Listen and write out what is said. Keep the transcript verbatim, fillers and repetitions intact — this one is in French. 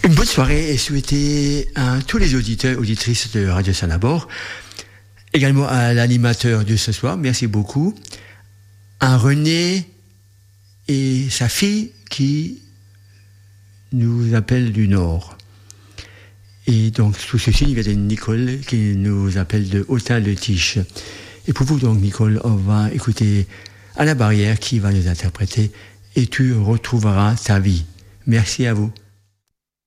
Une bonne soirée et souhaiter à tous les auditeurs, auditrices de Radio Salabord, également à l'animateur de ce soir, merci beaucoup, à René et sa fille qui nous appelle du Nord. Et donc, tout ceci, il y a Nicole qui nous appelle de Autun-le-Tiche. Et pour vous, donc, Nicole, on va écouter Anna Barrière qui va nous interpréter « Et tu retrouveras ta vie ». Merci à vous.